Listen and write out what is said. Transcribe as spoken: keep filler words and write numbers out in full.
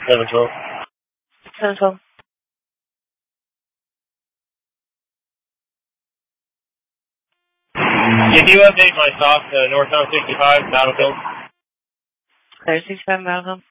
seven twelve. seven twelve. Can you update my stock to northbound sixty-five, Battlefield? Clear sixty-five, Battlefield.